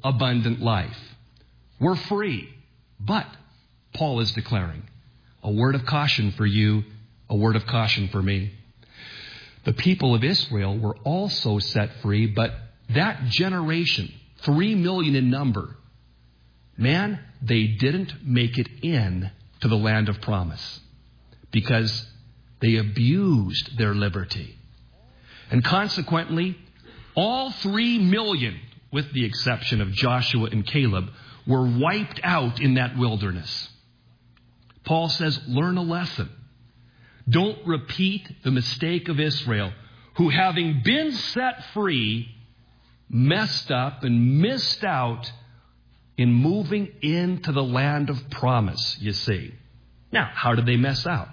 abundant life. We're free. But, Paul is declaring, a word of caution for you, a word of caution for me. The people of Israel were also set free, but that generation, 3 million in number, man, they didn't make it in to the land of promise because they abused their liberty. And consequently, all 3 million, with the exception of Joshua and Caleb, were wiped out in that wilderness. Paul says, learn a lesson. Don't repeat the mistake of Israel, who having been set free, messed up and missed out in moving into the land of promise, you see. Now, how did they mess out?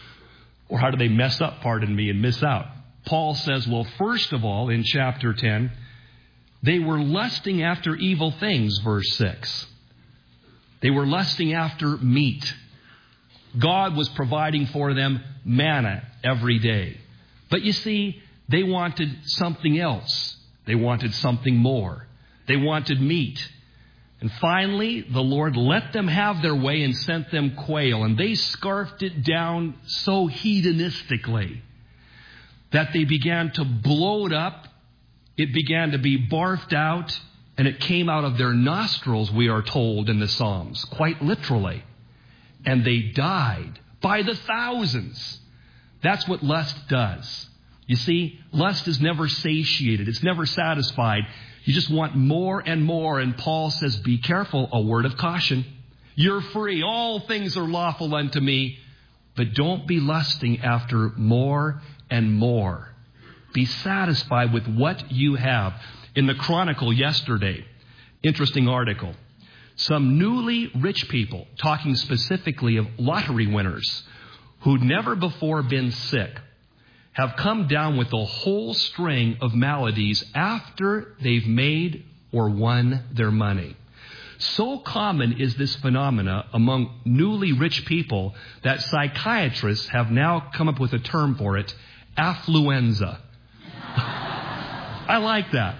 Or how did they mess up, and miss out? Paul says, well, first of all, in chapter 10, they were lusting after evil things, verse 6. They were lusting after meat. God was providing for them manna every day. But you see, they wanted something else. They wanted something more. They wanted meat. And finally, the Lord let them have their way and sent them quail. And they scarfed it down so hedonistically that they began to bloat up. It began to be barfed out. And it came out of their nostrils, we are told in the Psalms, quite literally. And they died by the thousands. That's what lust does. You see, lust is never satiated. It's never satisfied. You just want more and more. And Paul says, be careful, a word of caution. You're free. All things are lawful unto me. But don't be lusting after more and more. Be satisfied with what you have. In the Chronicle yesterday, interesting article. Some newly rich people, talking specifically of lottery winners, who'd never before been sick, have come down with a whole string of maladies after they've made or won their money. So common is this phenomena among newly rich people that psychiatrists have now come up with a term for it, affluenza. I like that.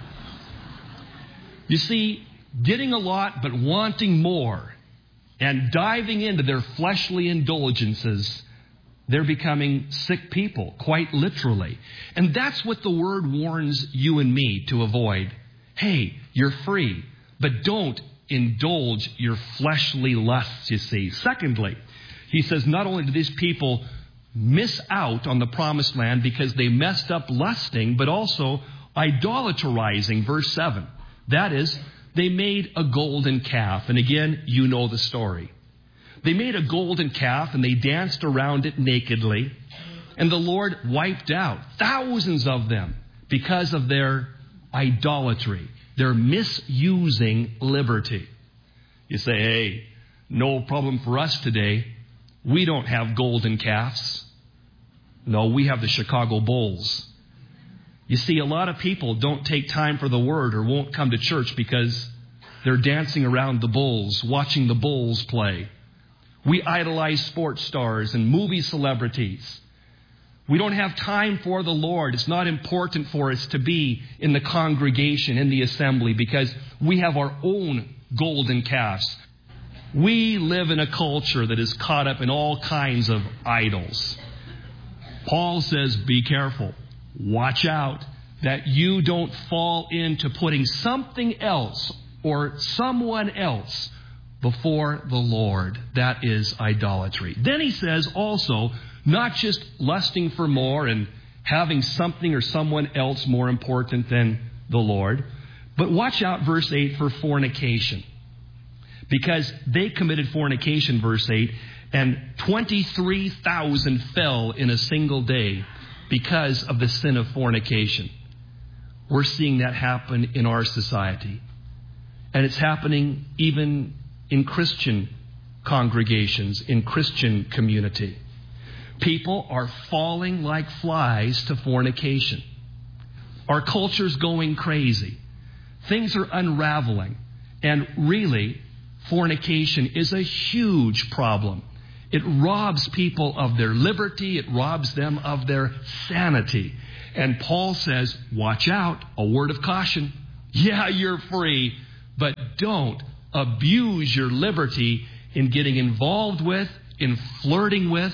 You see, getting a lot but wanting more and diving into their fleshly indulgences, they're becoming sick people, quite literally. And that's what the Word warns you and me to avoid. Hey, you're free, but don't indulge your fleshly lusts, you see. Secondly, he says not only do these people miss out on the promised land because they messed up lusting, but also idolatrizing, verse 7. That is, they made a golden calf. And again, you know the story. They made a golden calf and they danced around it nakedly. And the Lord wiped out thousands of them because of their idolatry. They're misusing liberty. You say, hey, no problem for us today. We don't have golden calves. No, we have the Chicago Bulls. You see, a lot of people don't take time for the Word or won't come to church because they're dancing around the Bulls, watching the Bulls play. We idolize sports stars and movie celebrities. We don't have time for the Lord. It's not important for us to be in the congregation, in the assembly, because we have our own golden calves. We live in a culture that is caught up in all kinds of idols. Paul says, be careful. Watch out that you don't fall into putting something else or someone else before the Lord. That is idolatry. Then he says also, not just lusting for more and having something or someone else more important than the Lord, but watch out, verse 8, for fornication. Because they committed fornication, verse 8, and 23,000 fell in a single day because of the sin of fornication. We're seeing that happen in our society. And it's happening even in Christian congregations, in Christian community. People are falling like flies to fornication. Our culture's going crazy. Things are unraveling. And really, fornication is a huge problem. It robs people of their liberty. It robs them of their sanity. And Paul says, watch out, a word of caution. Yeah, you're free, but don't abuse your liberty in getting involved with, in flirting with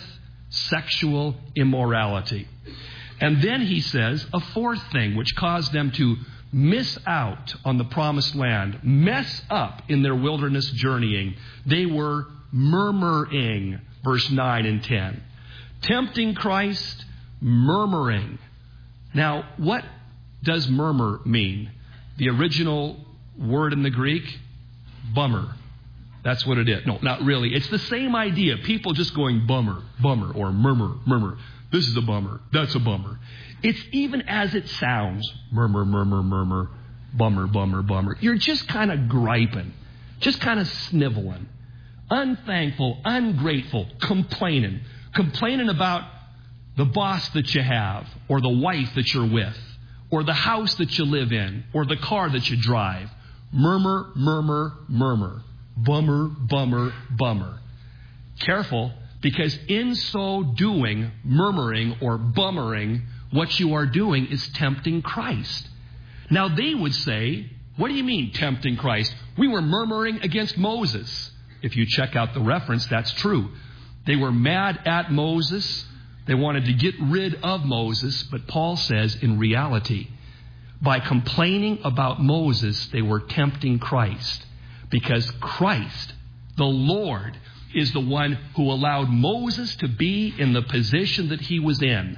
sexual immorality. And then he says a fourth thing which caused them to miss out on the promised land, mess up in their wilderness journeying. They were murmuring, verse 9 and 10. Tempting Christ, murmuring. Now, what does murmur mean? The original word in the Greek, bummer. That's what it is. No, not really. It's the same idea. People just going bummer, bummer, or murmur, murmur. This is a bummer. That's a bummer. It's even as it sounds. Murmur, murmur, murmur, bummer, bummer, bummer. You're just kind of griping, just kind of sniveling, unthankful, ungrateful, complaining. Complaining about the boss that you have, or the wife that you're with, or the house that you live in, or the car that you drive. Murmur, murmur, murmur. Bummer, bummer, bummer. Careful, because in so doing, murmuring or bummering, what you are doing is tempting Christ. Now they would say, what do you mean tempting Christ? We were murmuring against Moses. If you check out the reference, that's true. They were mad at Moses. They wanted to get rid of Moses. But Paul says, in reality, by complaining about Moses, they were tempting Christ. Because Christ, the Lord, is the one who allowed Moses to be in the position that he was in.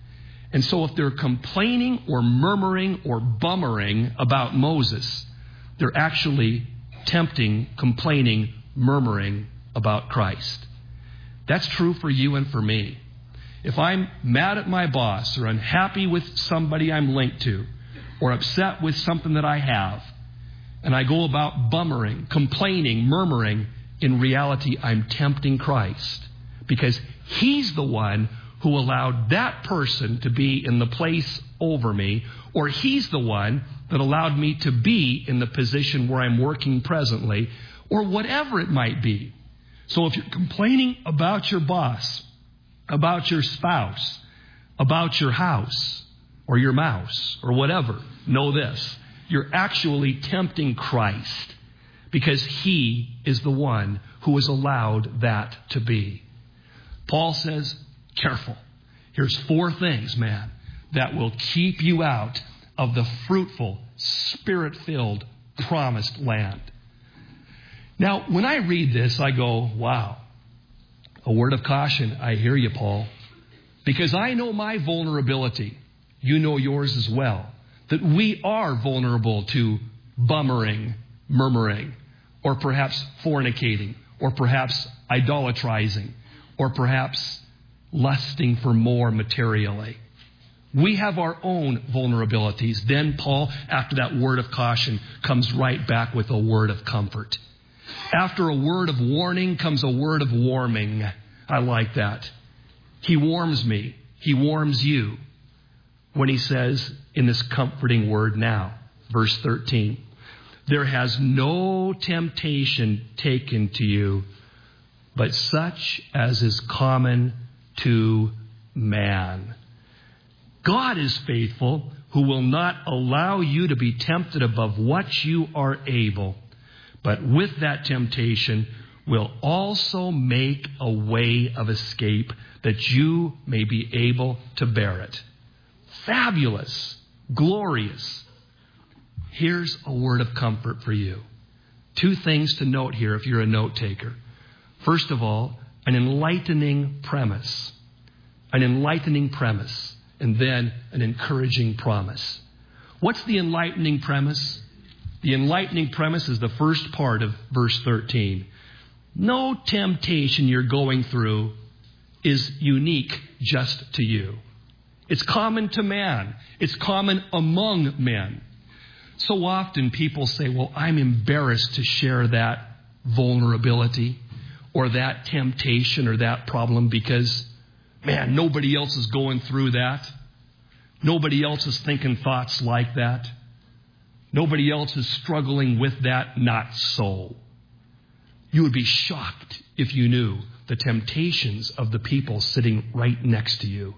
And so if they're complaining or murmuring or bummering about Moses, they're actually tempting, complaining, murmuring about Christ. That's true for you and for me. If I'm mad at my boss or unhappy with somebody I'm linked to or upset with something that I have, and I go about bummering, complaining, murmuring, in reality, I'm tempting Christ. Because He's the one who allowed that person to be in the place over me, or He's the one that allowed me to be in the position where I'm working presently, or whatever it might be. So if you're complaining about your boss, about your spouse, about your house, or your mouse, or whatever, know this. You're actually tempting Christ because He is the one who has allowed that to be. Paul says, careful. Here's 4 things, man, that will keep you out of the fruitful, Spirit-filled, promised land. Now, when I read this, I go, wow, a word of caution. I hear you, Paul, because I know my vulnerability. You know yours as well. That we are vulnerable to bummering, murmuring, or perhaps fornicating, or perhaps idolatrizing, or perhaps lusting for more materially. We have our own vulnerabilities. Then Paul, after that word of caution, comes right back with a word of comfort. After a word of warning comes a word of warming. I like that. He warms me. He warms you. When he says in this comforting word now, verse 13, there has no temptation taken to you, but such as is common to man. God is faithful, who will not allow you to be tempted above what you are able, but with that temptation will also make a way of escape that you may be able to bear it. Fabulous, glorious. Here's a word of comfort for you. 2 things to note here if you're a note taker. First of all, an enlightening premise. An enlightening premise. And then an encouraging promise. What's the enlightening premise? The enlightening premise is the first part of verse 13. No temptation you're going through is unique just to you. It's common to man. It's common among men. So often people say, well, I'm embarrassed to share that vulnerability or that temptation or that problem because, man, nobody else is going through that. Nobody else is thinking thoughts like that. Nobody else is struggling with that. Not so. You would be shocked if you knew the temptations of the people sitting right next to you.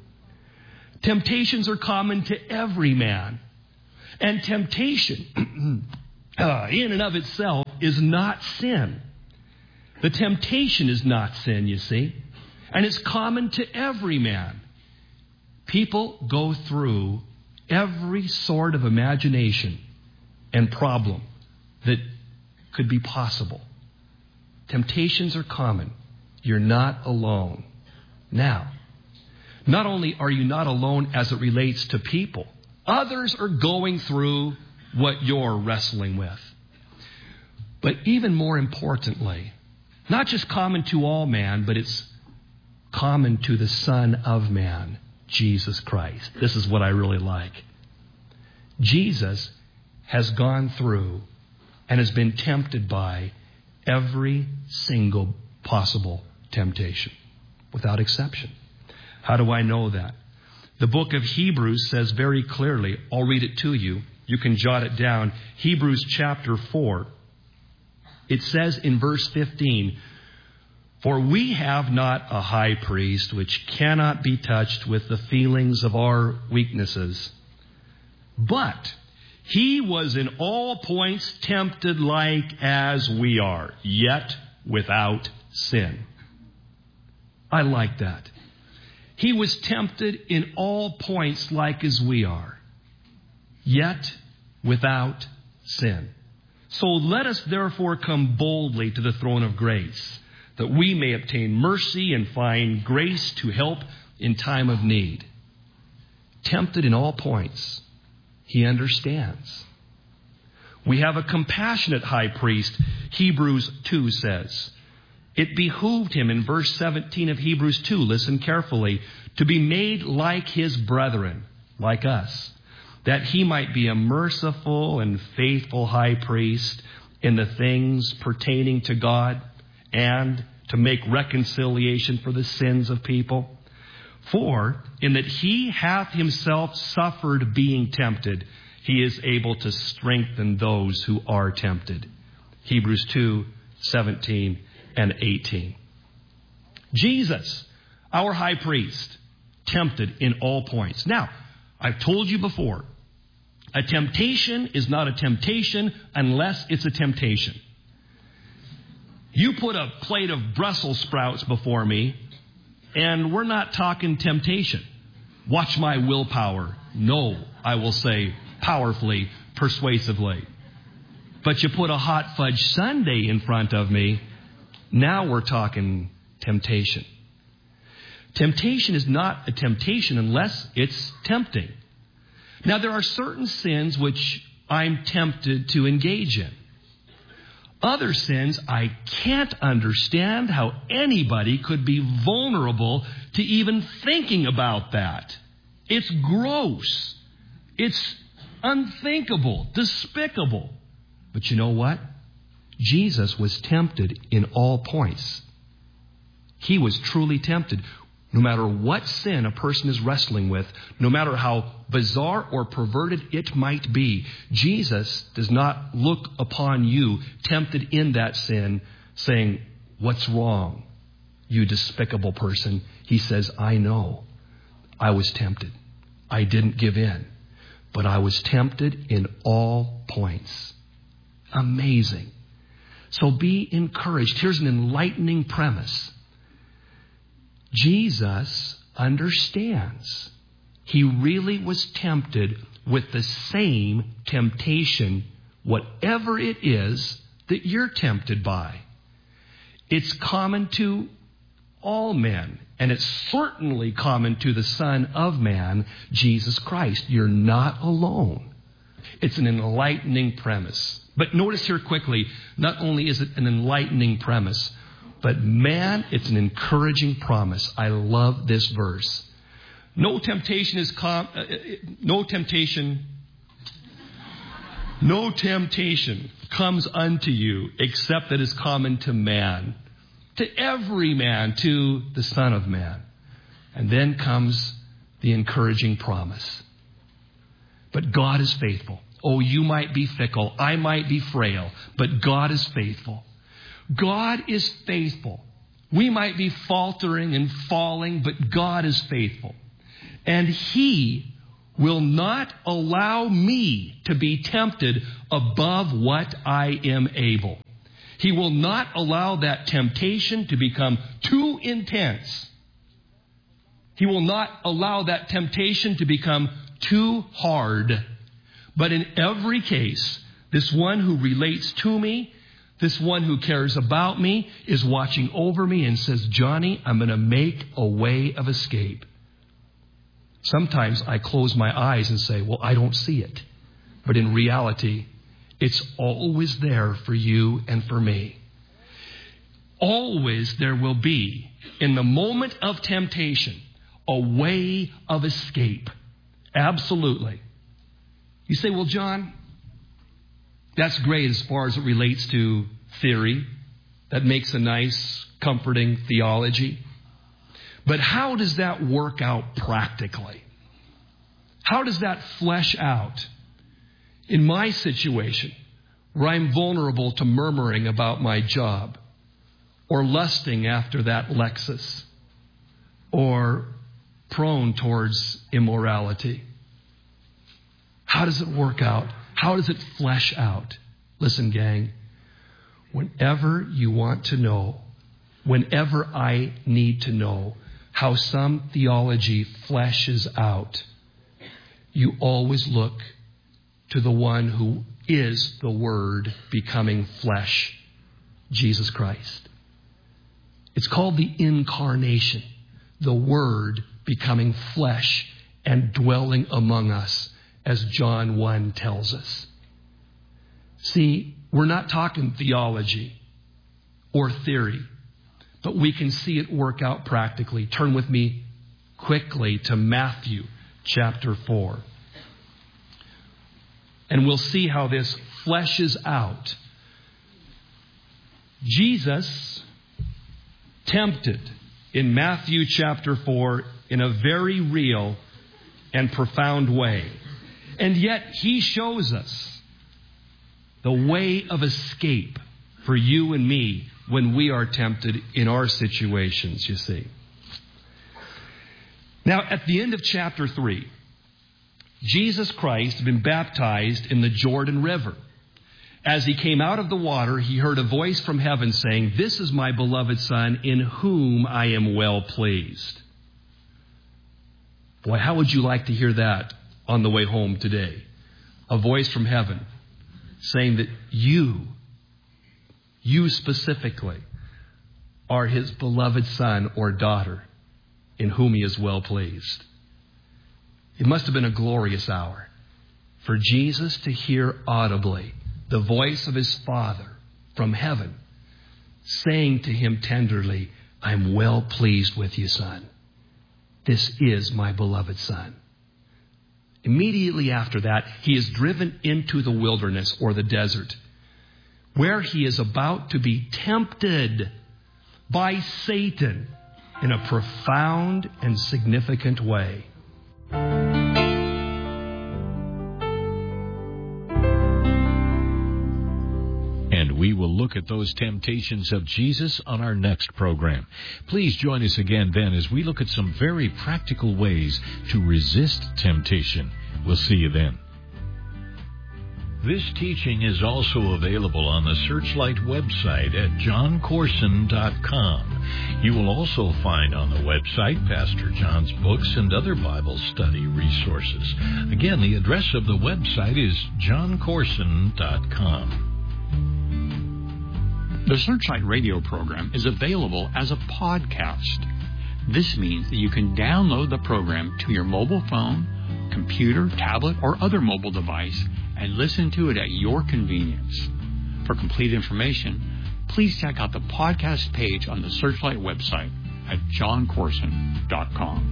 Temptations are common to every man. And temptation in and of itself is not sin. The temptation is not sin, you see. And it's common to every man. People go through every sort of imagination and problem that could be possible. Temptations are common. You're not alone. Now, not only are you not alone as it relates to people, others are going through what you're wrestling with. But even more importantly, not just common to all man, but it's common to the Son of Man, Jesus Christ. This is what I really like. Jesus has gone through and has been tempted by every single possible temptation, without exception. How do I know that? The book of Hebrews says very clearly, I'll read it to you. You can jot it down. Hebrews chapter 4. It says in verse 15, "For we have not a high priest which cannot be touched with the feelings of our weaknesses, but he was in all points tempted like as we are, yet without sin." I like that. He was tempted in all points like as we are, yet without sin. So let us therefore come boldly to the throne of grace, that we may obtain mercy and find grace to help in time of need. Tempted in all points, he understands. We have a compassionate high priest, Hebrews 2 says. It behooved him in verse 17 of Hebrews 2, listen carefully, to be made like his brethren, like us, that he might be a merciful and faithful high priest in the things pertaining to God, and to make reconciliation for the sins of people. For in that he hath himself suffered being tempted, he is able to strengthen those who are tempted. Hebrews 2:17 and 18. Jesus, our high priest, tempted in all points. Now, I've told you before, a temptation is not a temptation unless it's a temptation. You put a plate of Brussels sprouts before me, and we're not talking temptation. Watch my willpower. No, I will say powerfully, persuasively. But you put a hot fudge sundae in front of me, now we're talking temptation. Temptation is not a temptation unless it's tempting. Now, there are certain sins which I'm tempted to engage in. Other sins, I can't understand how anybody could be vulnerable to even thinking about that. It's gross. It's unthinkable, despicable. But you know what? Jesus was tempted in all points. He was truly tempted. No matter what sin a person is wrestling with, no matter how bizarre or perverted it might be, Jesus does not look upon you tempted in that sin saying, "What's wrong, you despicable person?" He says, "I know. I was tempted. I didn't give in. But I was tempted in all points." Amazing. So be encouraged. Here's an enlightening premise. Jesus understands. He really was tempted with the same temptation, whatever it is that you're tempted by. It's common to all men, and it's certainly common to the Son of Man, Jesus Christ. You're not alone. It's an enlightening premise. But notice here quickly, not only is it an enlightening premise, but man, it's an encouraging promise. I love this verse. No temptation comes unto you except that is common to man, to every man, to the Son of Man. And then comes the encouraging promise. But God is faithful. Oh, you might be fickle. I might be frail. But God is faithful. God is faithful. We might be faltering and falling, but God is faithful. And He will not allow me to be tempted above what I am able. He will not allow that temptation to become too intense. He will not allow that temptation to become too hard. But in every case, this one who relates to me, this one who cares about me, is watching over me and says, Johnny, I'm going to make a way of escape. Sometimes I close my eyes and say, well, I don't see it. But in reality, it's always there for you and for me. Always there will be, in the moment of temptation, a way of escape. Absolutely. You say, well, John, that's great as far as it relates to theory. That makes a nice, comforting theology. But how does that work out practically? How does that flesh out? In my situation, where I'm vulnerable to murmuring about my job, or lusting after that Lexus, or prone towards immorality. How does it work out? How does it flesh out? Listen, gang, whenever you want to know, whenever I need to know how some theology fleshes out, you always look to the one who is the Word becoming flesh, Jesus Christ. It's called the incarnation, the Word becoming flesh and dwelling among us, as John 1 tells us. See, we're not talking theology or theory, but we can see it work out practically. Turn with me quickly to Matthew chapter 4. And we'll see how this fleshes out. Jesus tempted in Matthew chapter 4 in a very real and profound way. And yet he shows us the way of escape for you and me when we are tempted in our situations, you see. Now, at the end of chapter 3, Jesus Christ had been baptized in the Jordan River. As he came out of the water, he heard a voice from heaven saying, "This is my beloved Son, in whom I am well pleased." Boy, how would you like to hear that on the way home today? A voice from heaven saying that you specifically, are his beloved son or daughter in whom he is well pleased. It must have been a glorious hour for Jesus to hear audibly the voice of his Father from heaven saying to him tenderly, "I'm well pleased with you, son. This is my beloved Son." Immediately after that, he is driven into the wilderness or the desert, where he is about to be tempted by Satan in a profound and significant way. And we will look at those temptations of Jesus on our next program. Please join us again then as we look at some very practical ways to resist temptation. We'll see you then. This teaching is also available on the Searchlight website at johncorson.com. You will also find on the website Pastor John's books and other Bible study resources. Again, the address of the website is johncorson.com. The Searchlight radio program is available as a podcast. This means that you can download the program to your mobile phone, computer, tablet, or other mobile device and listen to it at your convenience. For complete information, please check out the podcast page on the Searchlight website at johncorson.com.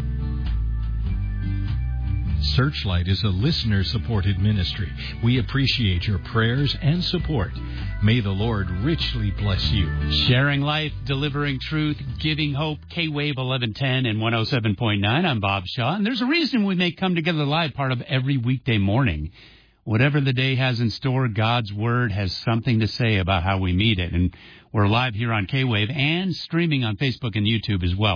Searchlight is a listener-supported ministry. We appreciate your prayers and support. May the Lord richly bless you. Sharing life, delivering truth, giving hope. K-Wave 1110 and 107.9. I'm Bob Shaw, and there's a reason we may come together live part of every weekday morning. Whatever the day has in store, God's Word has something to say about how we meet it. And we're live here on K-Wave and streaming on Facebook and YouTube as well.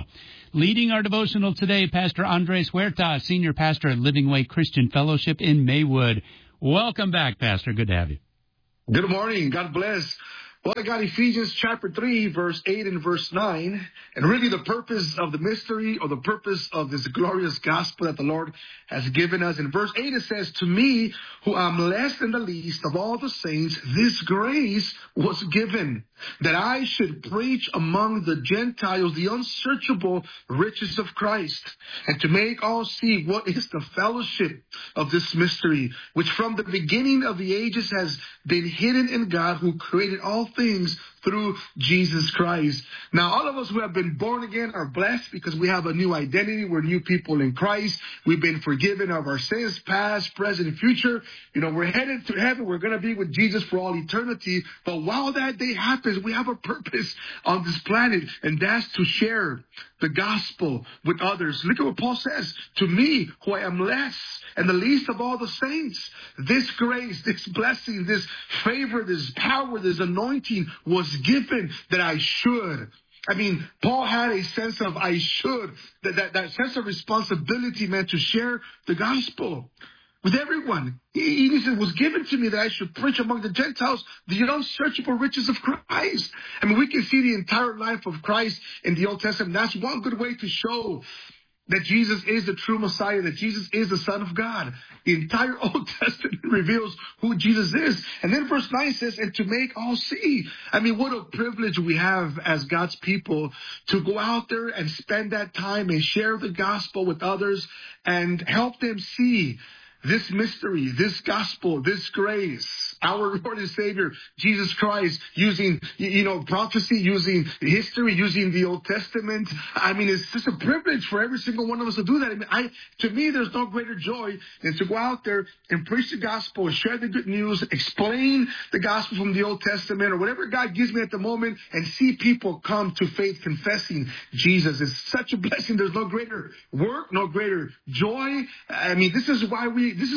Leading our devotional today, Pastor Andres Huerta, Senior Pastor at Living Way Christian Fellowship in Maywood. Welcome back, Pastor. Good to have you. Good morning. God bless. Well, I got Ephesians chapter 3, verse 8 and verse 9. And really the purpose of the mystery or the purpose of this glorious gospel that the Lord has given us. In verse 8 it says, to me, who am less than the least of all the saints, this grace was given, that I should preach among the Gentiles the unsearchable riches of Christ, and to make all see what is the fellowship of this mystery, which from the beginning of the ages has been hidden in God, who created all things through Jesus Christ. Now, all of us who have been born again are blessed because we have a new identity. We're new people in Christ. We've been forgiven of our sins, past, present, and future. You know, we're headed to heaven. We're going to be with Jesus for all eternity. But while that day happens, we have a purpose on this planet, and that's to share the gospel with others. Look at what Paul says. To me, who I am less and the least of all the saints, this grace, this blessing, this favor, this power, this anointing was given that I should. I mean, Paul had a sense of I should, that sense of responsibility meant to share the gospel with everyone. He said, it was given to me that I should preach among the Gentiles the unsearchable riches of Christ. I mean, we can see the entire life of Christ in the Old Testament. That's one good way to show that Jesus is the true Messiah, that Jesus is the Son of God. The entire Old Testament reveals who Jesus is. And then verse 9 says, and to make all see. I mean, what a privilege we have as God's people to go out there and spend that time and share the gospel with others and help them see this mystery, this gospel, this grace, our Lord and Savior, Jesus Christ, using, prophecy, using history, using the Old Testament. I mean, it's just a privilege for every single one of us to do that. I mean, to me, there's no greater joy than to go out there and preach the gospel, share the good news, explain the gospel from the Old Testament or whatever God gives me at the moment, and see people come to faith confessing Jesus. It's such a blessing. There's no greater work, no greater joy. I mean, this is why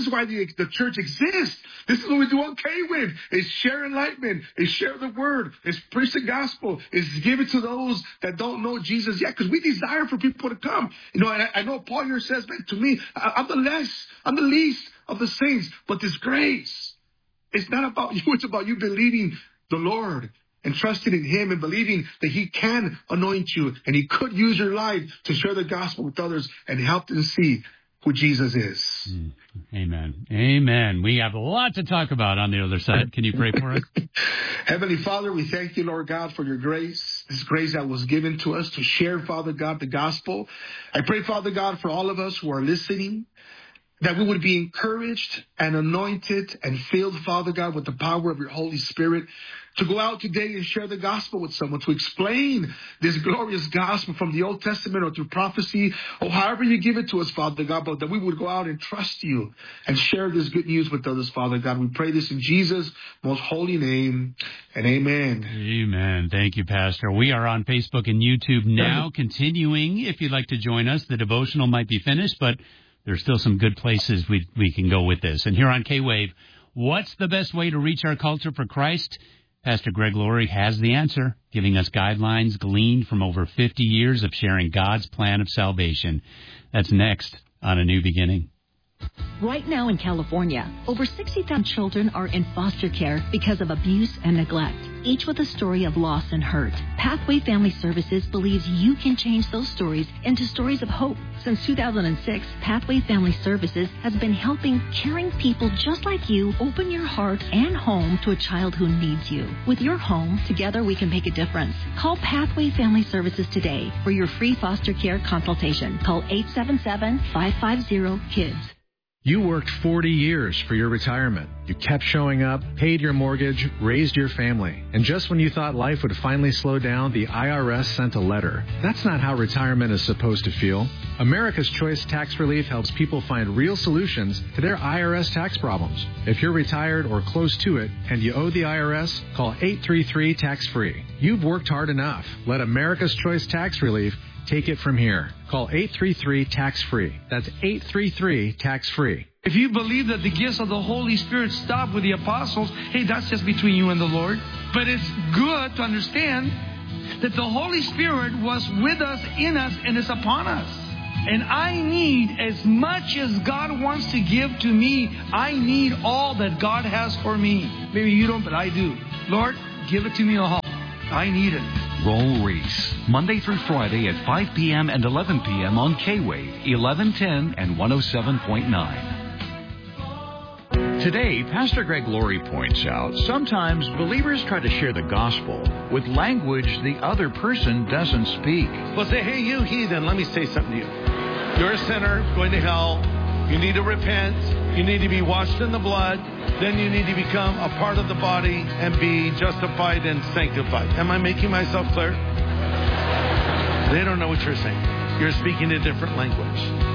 the church exists. This is what we do on K-Wave, is share enlightenment, is share the word, is preach the gospel, is give it to those that don't know Jesus yet, because we desire for people to come. You know, and I know Paul here says, man, to me, I'm the least of the saints, but this grace, it's not about you, it's about you believing the Lord and trusting in Him and believing that He can anoint you and He could use your life to share the gospel with others and help them see who Jesus is. Amen. Amen. We have a lot to talk about on the other side. Can you pray for us? Heavenly Father, we thank you, Lord God, for your grace, this grace that was given to us to share, Father God, the gospel. I pray, Father God, for all of us who are listening, that we would be encouraged and anointed and filled, Father God, with the power of your Holy Spirit to go out today and share the gospel with someone, to explain this glorious gospel from the Old Testament or through prophecy or however you give it to us, Father God, but that we would go out and trust you and share this good news with others, Father God. We pray this in Jesus' most holy name, and amen. Amen. Thank you, Pastor. We are on Facebook and YouTube now, continuing. If you'd like to join us, the devotional might be finished, but there's still some good places we can go with this. And here on K-Wave, what's the best way to reach our culture for Christ? Pastor Greg Laurie has the answer, giving us guidelines gleaned from over 50 years of sharing God's plan of salvation. That's next on A New Beginning. Right now in California, over 60,000 children are in foster care because of abuse and neglect, each with a story of loss and hurt. Pathway Family Services believes you can change those stories into stories of hope. Since 2006, Pathway Family Services has been helping caring people just like you open your heart and home to a child who needs you. With your home, together we can make a difference. Call Pathway Family Services today for your free foster care consultation. Call 877-550-KIDS. You worked 40 years for your retirement. You kept showing up, paid your mortgage, raised your family. And just when you thought life would finally slow down, the IRS sent a letter. That's not how retirement is supposed to feel. America's Choice Tax Relief helps people find real solutions to their IRS tax problems. If you're retired or close to it and you owe the IRS, call 833-TAX-FREE. You've worked hard enough. Let America's Choice Tax Relief take it from here. Call 833-TAX-FREE. That's 833-TAX-FREE. If you believe that the gifts of the Holy Spirit stop with the apostles, hey, that's just between you and the Lord. But it's good to understand that the Holy Spirit was with us, in us, and is upon us. And I need, as much as God wants to give to me, I need all that God has for me. Maybe you don't, but I do. Lord, give it to me all. I need it. Roll Reese, Monday through Friday at 5 p.m. and 11 p.m. on K-Wave, 1110 and 107.9. Today, Pastor Greg Laurie points out, sometimes believers try to share the gospel with language the other person doesn't speak. Well, say, hey, you heathen, let me say something to you. You're a sinner going to hell. You need to repent. You need to be washed in the blood. Then you need to become a part of the body and be justified and sanctified. Am I making myself clear? They don't know what you're saying. You're speaking a different language.